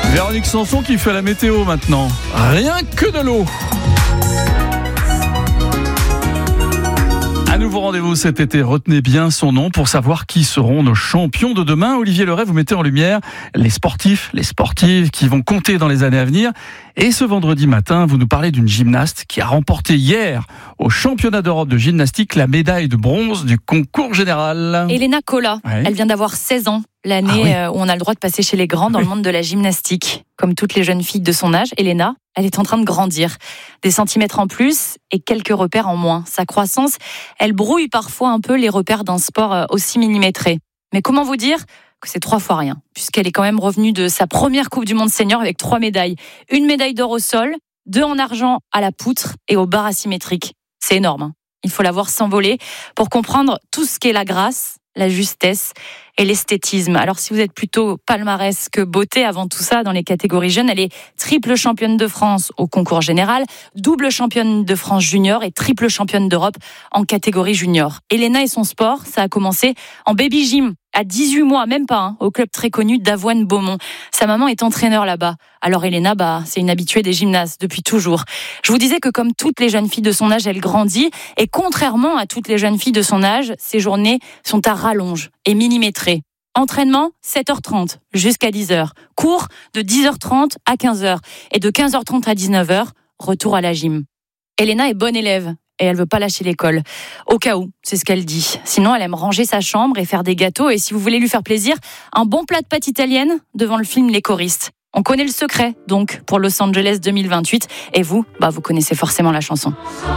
Véronique Sanson qui fait la météo maintenant. Rien que de l'eau. Un nouveau rendez-vous cet été, retenez bien son nom pour savoir qui seront nos champions de demain. Olivier Leray, vous mettez en lumière les sportifs, les sportives qui vont compter dans les années à venir. Et ce vendredi matin, vous nous parlez d'une gymnaste qui a remporté hier au championnat d'Europe de gymnastique la médaille de bronze du concours général. Elena Kola, Ouais. Elle vient d'avoir 16 ans. L'année où on a le droit de passer chez les grands dans le monde de la gymnastique. Comme toutes les jeunes filles de son âge, Elena, elle est en train de grandir. Des centimètres en plus et quelques repères en moins. Sa croissance, elle brouille parfois un peu les repères d'un sport aussi millimétré. Mais comment vous dire que c'est 3 fois rien, puisqu'elle est quand même revenue de sa première Coupe du Monde senior avec 3 médailles. 1 médaille d'or au sol, 2 en argent à la poutre et aux barres asymétriques. C'est énorme, hein. Il faut la voir s'envoler pour comprendre tout ce qu'est la grâce, la justesse et l'esthétisme. Alors si vous êtes plutôt palmarès que beauté avant tout ça dans les catégories jeunes, elle est triple championne de France au concours général, double championne de France junior et triple championne d'Europe en catégorie junior. Elena et son sport, ça a commencé en baby gym à 18 mois, même pas, au club très connu d'Avoine-Beaumont. Sa maman est entraîneur là-bas. Alors Elena, c'est une habituée des gymnases depuis toujours. Je vous disais que comme toutes les jeunes filles de son âge, elle grandit. Et contrairement à toutes les jeunes filles de son âge, ses journées sont à rallonge et millimétrées. Entraînement, 7h30 jusqu'à 10h. Cours de 10h30 à 15h. Et de 15h30 à 19h, retour à la gym. Elena est bonne élève. Et elle veut pas lâcher l'école. Au cas où, c'est ce qu'elle dit. Sinon, elle aime ranger sa chambre et faire des gâteaux. Et si vous voulez lui faire plaisir, un bon plat de pâtes italiennes devant le film Les choristes. On connaît le secret, donc, pour Los Angeles 2028. Et vous, vous connaissez forcément la chanson.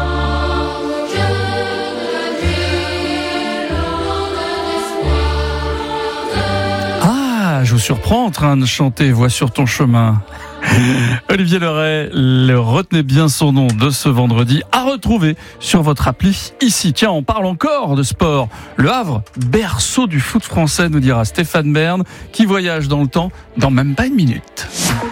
Ah, je vous surprends en train de chanter Vois sur ton chemin. Olivier Leray, retenez bien son nom de ce vendredi, à retrouver sur votre appli ici. Tiens, on parle encore de sport. Le Havre, berceau du foot français, nous dira Stéphane Bern, qui voyage dans le temps dans même pas une minute.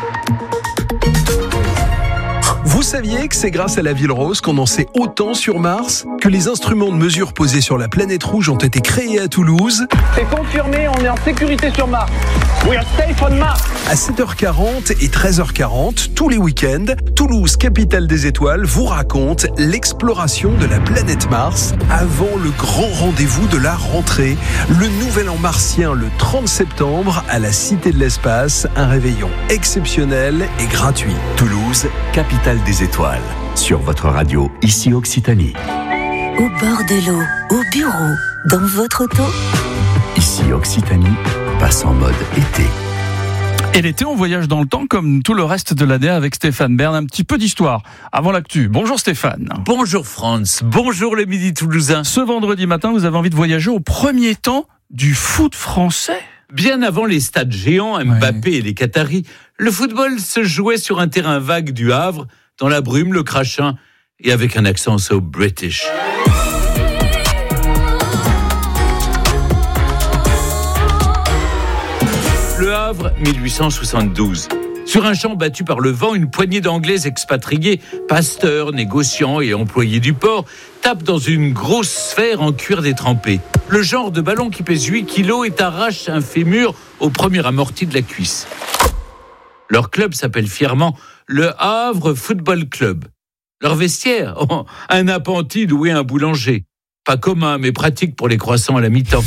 Vous saviez que c'est grâce à la Ville Rose qu'on en sait autant sur Mars ? Que les instruments de mesure posés sur la planète rouge ont été créés à Toulouse ? C'est confirmé, on est en sécurité sur Mars. We are safe on Mars. À 7h40 et 13h40, tous les week-ends, Toulouse, capitale des étoiles, vous raconte l'exploration de la planète Mars avant le grand rendez-vous de la rentrée. Le nouvel an martien le 30 septembre à la Cité de l'Espace, un réveillon exceptionnel et gratuit. Toulouse, capitale des étoiles. Sur votre radio, ici Occitanie. Au bord de l'eau, au bureau, dans votre auto. Ici Occitanie, passe en mode été. Et l'été, on voyage dans le temps comme tout le reste de l'année avec Stéphane Bern. Un petit peu d'histoire avant l'actu. Bonjour Stéphane. Bonjour France, bonjour les Midi Toulousains. Ce vendredi matin, vous avez envie de voyager au premier temps du foot français. Bien avant les stades géants, Mbappé et les Qataris, le football se jouait sur un terrain vague du Havre, dans la brume, le crachin et avec un accent so British. Le Havre, 1872. Sur un champ battu par le vent, une poignée d'Anglais expatriés, pasteurs, négociants et employés du port, tapent dans une grosse sphère en cuir détrempé. Le genre de ballon qui pèse 8 kilos et arrache un fémur au premier amorti de la cuisse. Leur club s'appelle fièrement le Havre Football Club. Leur vestiaire, un appentis doué un boulanger. Pas commun, mais pratique pour les croissants à la mi-temps.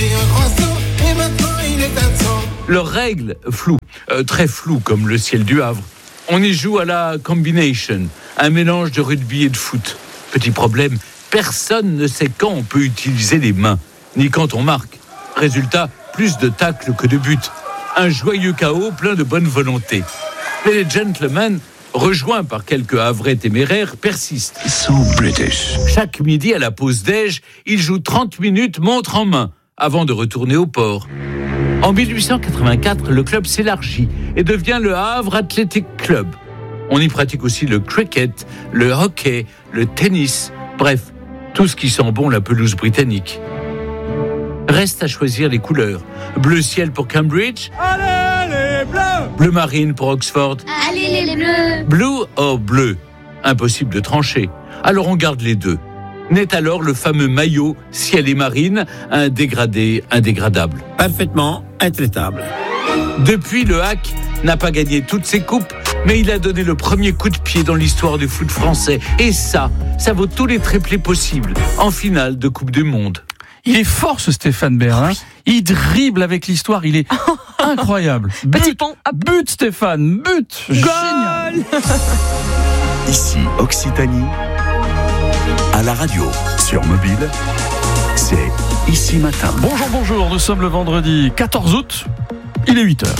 Leurs règles, floues, très floues comme le ciel du Havre. On y joue à la combination, un mélange de rugby et de foot. Petit problème, personne ne sait quand on peut utiliser les mains, ni quand on marque. Résultat, plus de tacles que de buts. Un joyeux chaos plein de bonne volonté. Mais les gentlemen, rejoints par quelques Havrais téméraires, persistent. So British. Chaque midi à la pause déj, ils jouent 30 minutes montre en main, avant de retourner au port. En 1884, le club s'élargit et devient le Havre Athletic Club. On y pratique aussi le cricket, le hockey, le tennis, bref, tout ce qui sent bon la pelouse britannique. Reste à choisir les couleurs. Bleu ciel pour Cambridge. Allez les bleus! Bleu marine pour Oxford. Allez les bleus! Blue or bleu. Impossible de trancher. Alors on garde les deux. Naît alors le fameux maillot ciel et marine, un dégradé indégradable. Parfaitement intraitable. Depuis le hack, n'a pas gagné toutes ses coupes, mais il a donné le premier coup de pied dans l'histoire du foot français. Et ça vaut tous les triplés possibles en finale de Coupe du Monde. Il est fort ce Stéphane Bern. Hein. Il dribble avec l'histoire, il est incroyable. Petit pont, hop. But Stéphane, but. Génial. Ici Occitanie, à la radio, sur mobile, c'est Ici Matin. Bonjour, nous sommes le vendredi 14 août, il est 8h.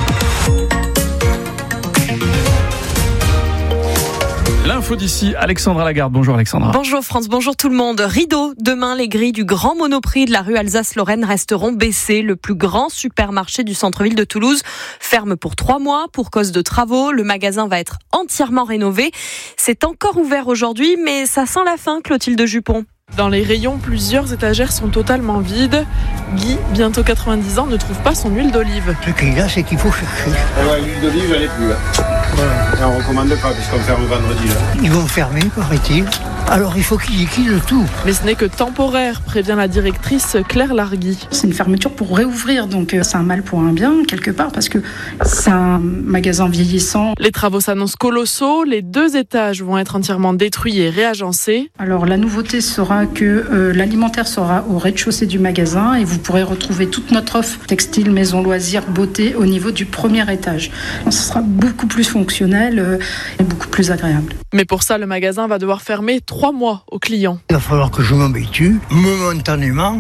L'info d'ici, Alexandra Lagarde. Bonjour Alexandra. Bonjour France, bonjour tout le monde. Rideau, demain les grilles du grand Monoprix de la rue Alsace-Lorraine resteront baissées. Le plus grand supermarché du centre-ville de Toulouse ferme pour 3 mois pour cause de travaux. Le magasin va être entièrement rénové. C'est encore ouvert aujourd'hui, mais ça sent la fin, Clotilde Jupon. Dans les rayons, plusieurs étagères sont totalement vides. Guy, bientôt 90 ans, ne trouve pas son huile d'olive. Ce qu'il y a, c'est qu'il faut chercher. L'huile d'olive, elle n'est plus là. Voilà. On ne recommande pas puisqu'on ferme vendredi. Là. Ils vont fermer, paraît-il. Alors il faut qu'ils liquident tout. Mais ce n'est que temporaire, prévient la directrice Claire Largui. C'est une fermeture pour réouvrir, donc c'est un mal pour un bien, quelque part, parce que c'est un magasin vieillissant. Les travaux s'annoncent colossaux, les 2 étages vont être entièrement détruits et réagencés. Alors la nouveauté sera que l'alimentaire sera au rez-de-chaussée du magasin et vous pourrez retrouver toute notre offre textile, maison, loisirs, beauté au niveau du premier étage. Ce sera beaucoup plus fonctionnel et beaucoup plus agréable. Mais pour ça, le magasin va devoir fermer 3 mois aux clients. Il va falloir que je m'habitue momentanément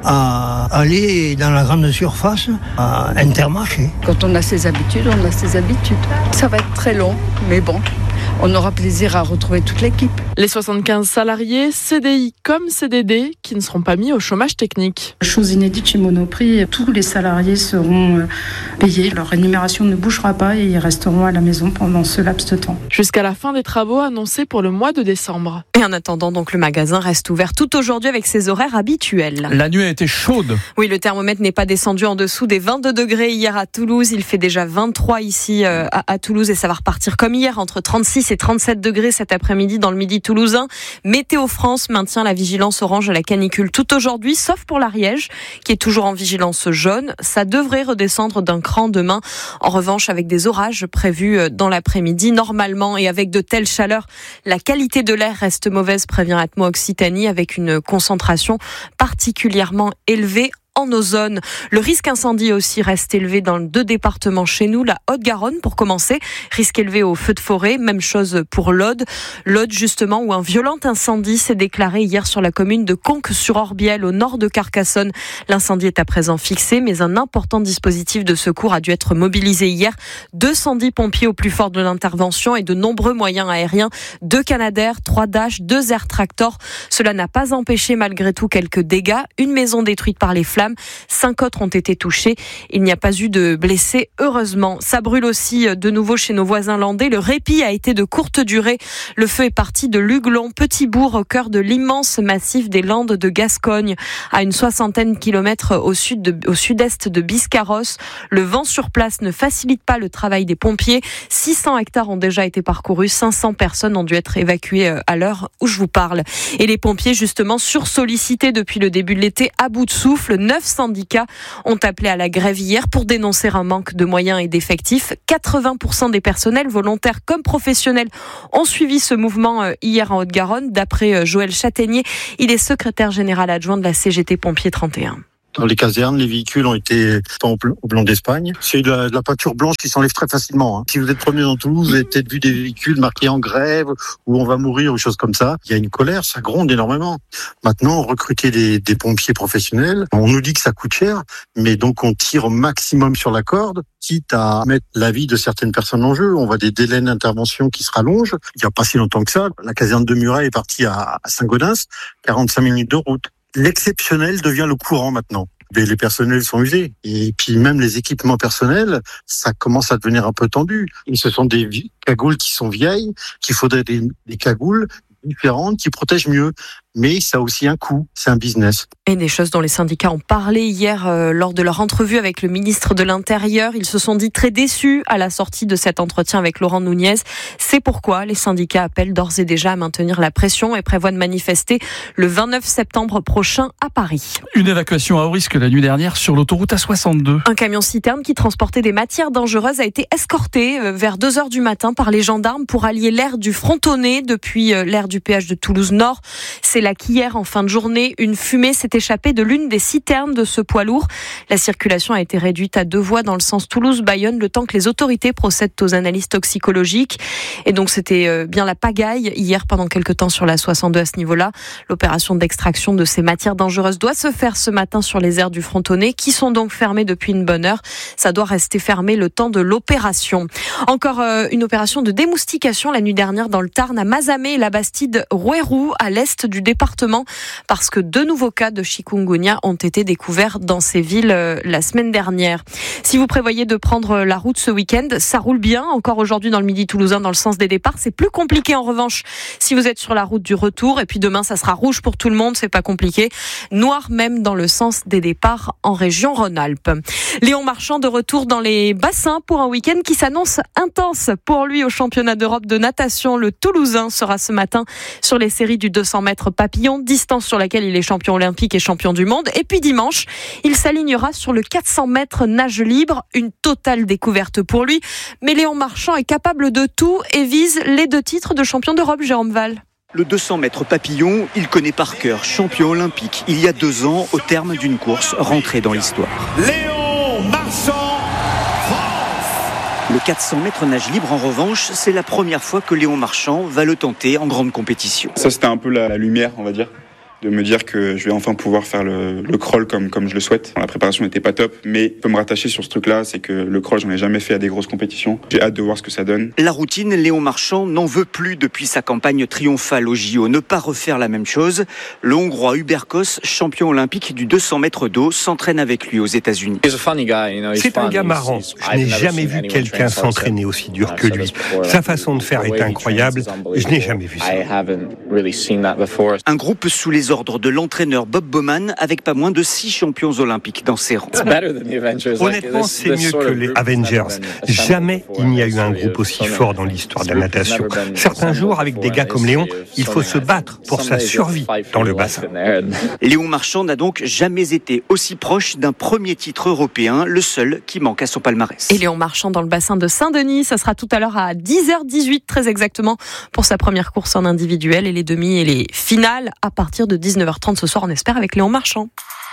à aller dans la grande surface, à Intermarché. Quand on a ses habitudes, on a ses habitudes. Ça va être très long, mais bon. On aura plaisir à retrouver toute l'équipe. Les 75 salariés, CDI comme CDD, qui ne seront pas mis au chômage technique. Chose inédite chez Monoprix, tous les salariés seront payés. Leur rémunération ne bougera pas et ils resteront à la maison pendant ce laps de temps. Jusqu'à la fin des travaux annoncés pour le mois de décembre. Et en attendant, donc, le magasin reste ouvert tout aujourd'hui avec ses horaires habituels. La nuit a été chaude. Oui, le thermomètre n'est pas descendu en dessous des 22 degrés hier à Toulouse. Il fait déjà 23 ici à Toulouse et ça va repartir comme hier entre 36 et 37 degrés cet après-midi dans le midi toulousain. Météo France maintient la vigilance orange à la canicule tout aujourd'hui, sauf pour l'Ariège, qui est toujours en vigilance jaune. Ça devrait redescendre d'un cran demain. En revanche, avec des orages prévus dans l'après-midi, normalement, et avec de telles chaleurs, la qualité de l'air reste mauvaise, prévient Atmo Occitanie, avec une concentration particulièrement élevée en ozone. Le risque incendie aussi reste élevé dans 2 départements chez nous, la Haute-Garonne pour commencer, risque élevé au feu de forêt, même chose pour l'Aude. L'Aude justement où un violent incendie s'est déclaré hier sur la commune de Conques-sur-Orbiel au nord de Carcassonne. L'incendie est à présent fixé, mais un important dispositif de secours a dû être mobilisé hier. 210 pompiers au plus fort de l'intervention et de nombreux moyens aériens, 2 Canadair, 3 Dash, 2 Air Tractor. Cela n'a pas empêché malgré tout quelques dégâts. Une maison détruite par les flammes. 5 autres ont été touchés. Il n'y a pas eu de blessés, heureusement. Ça brûle aussi de nouveau chez nos voisins landais. Le répit a été de courte durée. Le feu est parti de Luglon, petit bourg au cœur de l'immense massif des Landes de Gascogne, à une 60aine de kilomètres au sud-est de Biscarrosse. Le vent sur place ne facilite pas le travail des pompiers. 600 hectares ont déjà été parcourus. 500 personnes ont dû être évacuées à l'heure où je vous parle. Et les pompiers, justement, sursollicités depuis le début de l'été, à bout de souffle. 9 syndicats ont appelé à la grève hier pour dénoncer un manque de moyens et d'effectifs. 80% des personnels, volontaires comme professionnels, ont suivi ce mouvement hier en Haute-Garonne. D'après Joël Châtaignier, il est secrétaire général adjoint de la CGT Pompiers 31. Dans les casernes, les véhicules ont été au blanc d'Espagne. C'est de la peinture blanche qui s'enlève très facilement. Hein. Si vous êtes promené dans Toulouse, vous avez peut-être vu des véhicules marqués en grève ou on va mourir ou choses comme ça. Il y a une colère, ça gronde énormément. Maintenant, recruter des pompiers professionnels, on nous dit que ça coûte cher, mais donc on tire au maximum sur la corde, quitte à mettre la vie de certaines personnes en jeu. On voit des délais d'intervention qui se rallongent. Il n'y a pas si longtemps que ça, la caserne de Muret est partie à Saint-Gaudens, 45 minutes de route. L'exceptionnel devient le courant maintenant. Les personnels sont usés. Et puis même les équipements personnels, ça commence à devenir un peu tendu. Et ce sont des cagoules qui sont vieilles, qu'il faudrait des cagoules différentes qui protègent mieux. mais ça a aussi un coût, c'est un business. Et des choses dont les syndicats ont parlé hier lors de leur entrevue avec le ministre de l'Intérieur. Ils se sont dit très déçus à la sortie de cet entretien avec Laurent Nunez. C'est pourquoi les syndicats appellent d'ores et déjà à maintenir la pression et prévoient de manifester le 29 septembre prochain à Paris. Une évacuation à haut risque la nuit dernière sur l'autoroute A62. Un camion-citerne qui transportait des matières dangereuses a été escorté vers 2h du matin par les gendarmes pour allier l'aire du Frontonnet depuis l'aire du péage de Toulouse-Nord. C'est là qu'hier, en fin de journée, une fumée s'est échappée de l'une des citernes de ce poids lourd. La circulation a été réduite à 2 voies dans le sens Toulouse-Bayonne, le temps que les autorités procèdent aux analyses toxicologiques. Et donc c'était bien la pagaille hier pendant quelques temps sur la 62 à ce niveau-là. L'opération d'extraction de ces matières dangereuses doit se faire ce matin sur les aires du Frontonnet, qui sont donc fermées depuis une bonne heure. Ça doit rester fermé le temps de l'opération. Encore une opération de démoustication la nuit dernière dans le Tarn, à Mazamet et la Bastide Rouerou, à l'est du département, parce que 2 nouveaux cas de chikungunya ont été découverts dans ces villes la semaine dernière. Si vous prévoyez de prendre la route ce week-end, ça roule bien encore aujourd'hui dans le Midi toulousain dans le sens des départs. C'est plus compliqué en revanche si vous êtes sur la route du retour. Et puis demain, ça sera rouge pour tout le monde, c'est pas compliqué. Noir même dans le sens des départs en région Rhône-Alpes. Léon Marchand de retour dans les bassins pour un week-end qui s'annonce intense pour lui au championnat d'Europe de natation. Le Toulousain sera ce matin sur les séries du 200 mètres papillon, distance sur laquelle il est champion olympique et champion du monde. Et puis dimanche, il s'alignera sur le 400 mètres nage libre, une totale découverte pour lui. Mais Léon Marchand est capable de tout et vise les 2 titres de champion d'Europe, Jérôme Val. Le 200 mètres papillon, il connaît par cœur, champion olympique, il y a 2 ans, au terme d'une course rentrée dans l'histoire. Léon Marchand, France. Le 400 mètres nage libre, en revanche, c'est la première fois que Léon Marchand va le tenter en grande compétition. Ça, c'était un peu la lumière, on va dire, de me dire que je vais enfin pouvoir faire le crawl comme je le souhaite. La préparation n'était pas top, mais je peux me rattacher sur ce truc-là, c'est que le crawl, j'en ai jamais fait à des grosses compétitions. J'ai hâte de voir ce que ça donne. La routine, Léon Marchand n'en veut plus depuis sa campagne triomphale au JO. Ne pas refaire la même chose. Le Hongrois Hubert Kos, champion olympique du 200 mètres d'eau, s'entraîne avec lui aux États-Unis. C'est un gars marrant. Je n'ai jamais vu quelqu'un s'entraîner aussi dur que lui. Sa façon de faire est incroyable. Je n'ai jamais vu ça. Un groupe sous les ordre de l'entraîneur Bob Bowman, avec pas moins de 6 champions olympiques dans ses rangs. Honnêtement, c'est mieux que les Avengers. Jamais il n'y a eu un groupe aussi fort dans l'histoire de la natation. Certains jours, avec des gars comme Léon, il faut se battre pour sa survie dans le bassin. Léon Marchand n'a donc jamais été aussi proche d'un premier titre européen, le seul qui manque à son palmarès. Et Léon Marchand dans le bassin de Saint-Denis, ça sera tout à l'heure à 10h18 très exactement pour sa première course en individuel, et les demi et les finales à partir de 19h30 ce soir, on espère, avec Léon Marchand.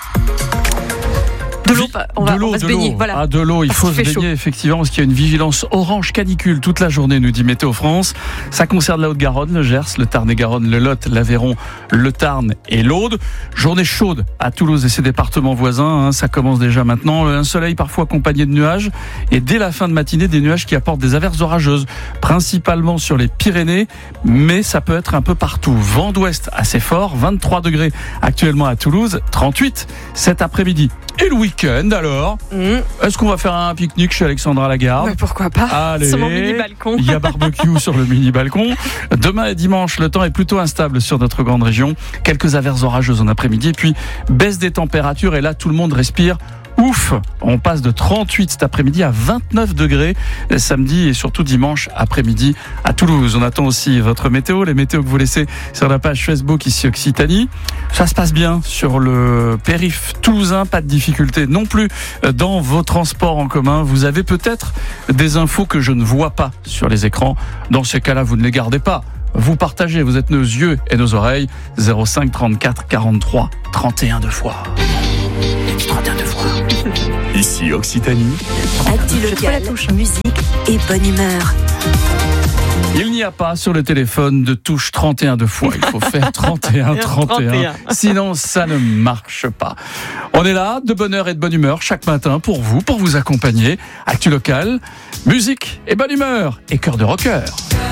De l'eau, on va se baigner. Voilà. Ah, de l'eau, il faut se baigner effectivement, parce qu'il y a une vigilance orange canicule toute la journée, nous dit Météo France. Ça concerne la Haute-Garonne, le Gers, le Tarn-et-Garonne, le Lot, l'Aveyron, le Tarn et l'Aude. Journée chaude à Toulouse et ses départements voisins, ça commence déjà maintenant. Un soleil parfois accompagné de nuages, et dès la fin de matinée, des nuages qui apportent des averses orageuses, principalement sur les Pyrénées, mais ça peut être un peu partout. Vent d'ouest assez fort, 23 degrés actuellement à Toulouse, 38 cet après-midi. Et le week-end alors, est-ce qu'on va faire un pique-nique chez Alexandra Lagarde? Pourquoi pas. Allez, sur mon mini-balcon. Il y a barbecue sur le mini-balcon. Demain et dimanche, le temps est plutôt instable sur notre grande région. Quelques averses orageuses en après-midi, puis baisse des températures, et là tout le monde respire. Ouf, on passe de 38 cet après-midi à 29 degrés samedi et surtout dimanche après-midi à Toulouse. On attend aussi votre météo, les météos que vous laissez sur la page Facebook ici Occitanie. Ça se passe bien sur le périph' toulousain, pas de difficulté non plus dans vos transports en commun. Vous avez peut-être des infos que je ne vois pas sur les écrans. Dans ces cas-là, vous ne les gardez pas. Vous partagez, vous êtes nos yeux et nos oreilles. 05 34 43 31 deux fois. 31 deux fois. Ici Occitanie. Actu local, musique et bonne humeur. Il n'y a pas sur le téléphone de touche 31 deux fois. Il faut faire 31, 31. Sinon, ça ne marche pas. On est là, de bonne heure et de bonne humeur, chaque matin pour vous accompagner. Actu local, musique et bonne humeur. Et cœur de rocker.